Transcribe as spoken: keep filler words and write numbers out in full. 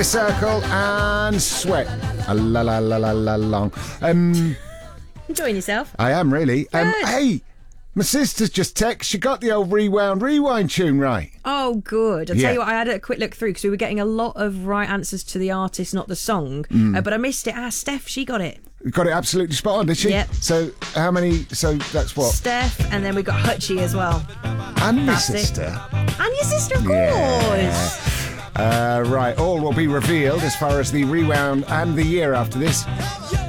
Circle and Sweat. A la la la la la long. Um, Enjoying yourself? I am really. Um, Good. hey, my sister's just text. She got the old rewound rewind tune right. Oh, good. I'll Yeah. tell you what, I had a quick look through because we were getting a lot of right answers to the artist, not the song. Mm. Uh, but I missed it. Ah, Steph, she got it. Got it absolutely spot on, did she? Yep. So how many? So that's what. Steph, and then we got Hutchie as well. And my That's it. sister. And your sister, of course. Yeah. Uh, right, all will be revealed as far as the rewound and the year after this.